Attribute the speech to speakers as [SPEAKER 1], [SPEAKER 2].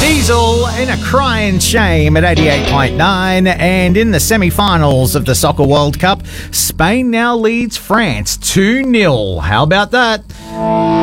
[SPEAKER 1] Diesel in a crying shame at 88.9, and in the semi-finals of the Soccer World Cup, Spain now leads France 2-0. How about that?